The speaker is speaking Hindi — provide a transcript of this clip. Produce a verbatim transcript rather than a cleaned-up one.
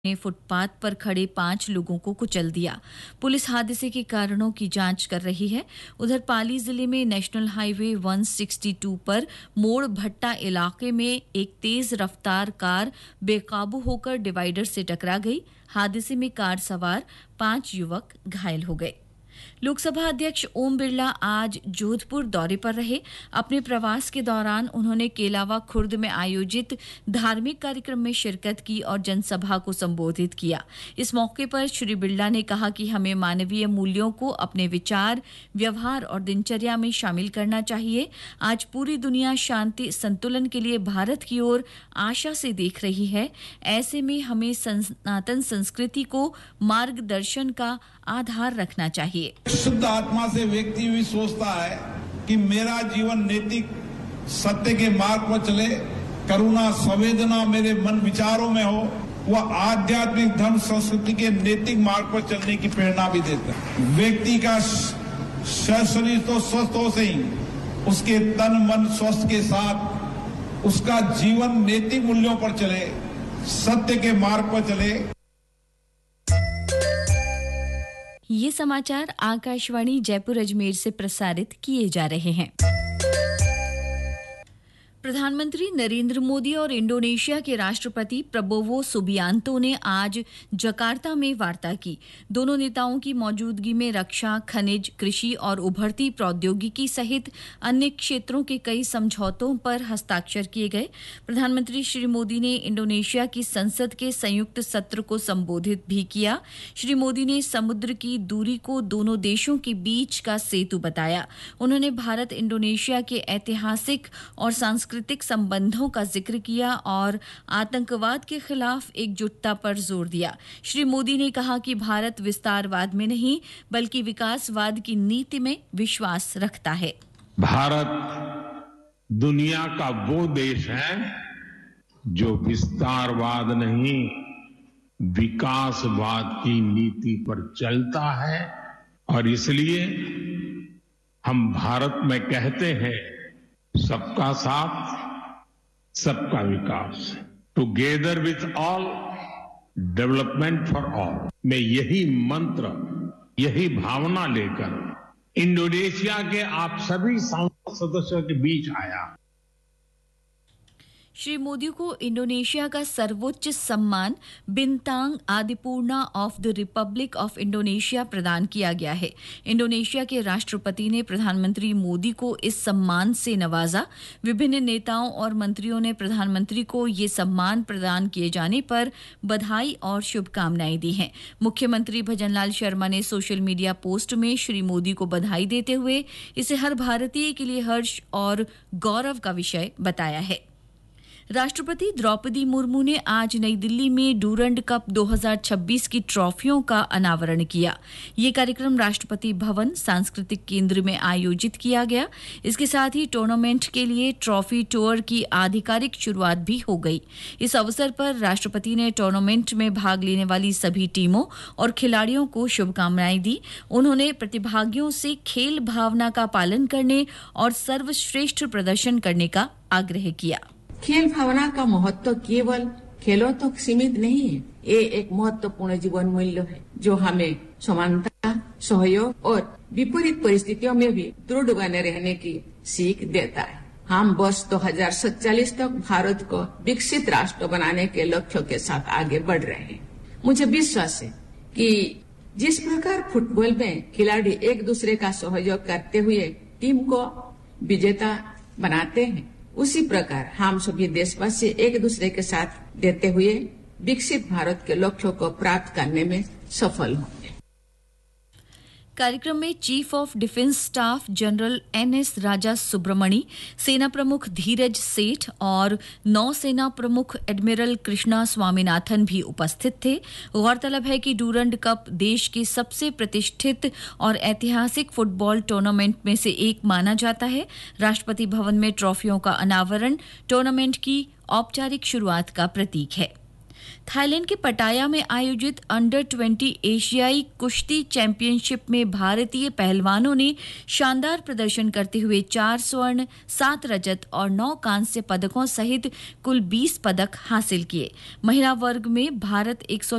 ने फुटपाथ पर खड़े पांच लोगों को कुचल दिया। पुलिस हादसे के कारणों की जांच कर रही है। उधर पाली जिले में नेशनल हाईवे एक सौ बासठ पर मोड़ भट्टा इलाके में एक तेज रफ्तार कार बेकाबू होकर डिवाइडर से टकरा गई। हादसे में कार सवार पांच युवक घायल हो गए। लोकसभा अध्यक्ष ओम बिरला आज जोधपुर दौरे पर रहे। अपने प्रवास के दौरान उन्होंने केलावा खुर्द में आयोजित धार्मिक कार्यक्रम में शिरकत की और जनसभा को संबोधित किया। इस मौके पर श्री बिरला ने कहा कि हमें मानवीय मूल्यों को अपने विचार, व्यवहार और दिनचर्या में शामिल करना चाहिए। आज पूरी दुनिया शांति संतुलन के लिए भारत की ओर आशा से देख रही है। ऐसे में हमें सनातन संस्कृति को मार्गदर्शन का आधार रखना चाहिए। शुद्ध आत्मा से व्यक्ति भी सोचता है कि मेरा जीवन नैतिक सत्य के मार्ग पर चले, करुणा संवेदना मेरे मन विचारों में हो, वह आध्यात्मिक धर्म संस्कृति के नैतिक मार्ग पर चलने की प्रेरणा भी देता है। व्यक्ति का शरीर तो स्वस्थ हो से ही उसके तन मन स्वस्थ के साथ उसका जीवन नैतिक मूल्यों पर चले, सत्य के मार्ग पर चले। ये समाचार आकाशवाणी जयपुर अजमेर से प्रसारित किए जा रहे हैं। प्रधानमंत्री नरेंद्र मोदी और इंडोनेशिया के राष्ट्रपति प्रबोवो सुबियांतो ने आज जकार्ता में वार्ता की। दोनों नेताओं की मौजूदगी में रक्षा, खनिज, कृषि और उभरती प्रौद्योगिकी सहित अन्य क्षेत्रों के कई समझौतों पर हस्ताक्षर किए गए। प्रधानमंत्री श्री मोदी ने इंडोनेशिया की संसद के संयुक्त सत्र को संबोधित भी किया। श्री मोदी ने समुद्र की दूरी को दोनों देशों के बीच का सेतु बताया। उन्होंने भारत इंडोनेशिया के ऐतिहासिक और सांस्कृतिक सांस्कृतिक संबंधों का जिक्र किया और आतंकवाद के खिलाफ एकजुटता पर जोर दिया। श्री मोदी ने कहा कि भारत विस्तारवाद में नहीं बल्कि विकासवाद की नीति में विश्वास रखता है। भारत दुनिया का वो देश है जो विस्तारवाद नहीं विकासवाद की नीति पर चलता है और इसलिए हम भारत में कहते हैं सबका साथ, सबका विकास, together with all, development for all. मैं यही मंत्र, यही भावना लेकर इंडोनेशिया के आप सभी संसद सदस्यों के बीच आया। श्री मोदी को इंडोनेशिया का सर्वोच्च सम्मान बिंतांग आदिपूर्णा of the Republic of Indonesia प्रदान किया गया है। इंडोनेशिया के राष्ट्रपति ने प्रधानमंत्री मोदी को इस सम्मान से नवाजा। विभिन्न नेताओं और मंत्रियों ने प्रधानमंत्री को ये सम्मान प्रदान किए जाने पर बधाई और शुभकामनाएं दी हैं। मुख्यमंत्री भजनलाल शर्मा ने सोशल मीडिया पोस्ट में श्री मोदी को बधाई देते हुए इसे हर भारतीय के लिए हर्ष और गौरव का विषय बताया है। राष्ट्रपति द्रौपदी मुर्मू ने आज नई दिल्ली में डूरंड कप दो हज़ार छब्बीस की ट्रॉफियों का अनावरण किया। ये कार्यक्रम राष्ट्रपति भवन सांस्कृतिक केंद्र में आयोजित किया गया। इसके साथ ही टूर्नामेंट के लिए ट्रॉफी टूर की आधिकारिक शुरुआत भी हो गई। इस अवसर पर राष्ट्रपति ने टूर्नामेंट में भाग लेने वाली सभी टीमों और खिलाड़ियों को शुभकामनाएं दी। उन्होंने प्रतिभागियों से खेल भावना का पालन करने और सर्वश्रेष्ठ प्रदर्शन करने का आग्रह किया। खेल भावना का महत्व केवल खेलों तक सीमित नहीं है, ये एक महत्वपूर्ण जीवन मूल्य है जो हमें समानता, सहयोग और विपरीत परिस्थितियों में भी दृढ़ बने रहने की सीख देता है। हम वर्ष दो हज़ार सैंतालीस तक भारत को विकसित राष्ट्र बनाने के लक्ष्य के साथ आगे बढ़ रहे हैं। मुझे विश्वास है कि जिस प्रकार फुटबॉल में खिलाड़ी एक दूसरे का सहयोग करते हुए टीम को विजेता बनाते हैं, उसी प्रकार हम सभी देशवासी एक दूसरे के साथ देते हुए विकसित भारत के लक्ष्यों को प्राप्त करने में सफल होंगे। कार्यक्रम में chief of defence staff general N S राजा सुब्रमणी, सेना प्रमुख धीरज सेठ और नौसेना प्रमुख एडमिरल कृष्णा स्वामीनाथन भी उपस्थित थे। गौरतलब है कि डूरंड कप देश के सबसे प्रतिष्ठित और ऐतिहासिक फुटबॉल टूर्नामेंट में से एक माना जाता है। राष्ट्रपति भवन में ट्रॉफियों का अनावरण टूर्नामेंट की औपचारिक शुरुआत का प्रतीक है। थाईलैंड के पटाया में आयोजित अंडर बीस एशियाई कुश्ती चैंपियनशिप में भारतीय पहलवानों ने शानदार प्रदर्शन करते हुए चार स्वर्ण, सात रजत और नौ कांस्य पदकों सहित कुल बीस पदक हासिल किए। महिला वर्ग में भारत एक सौ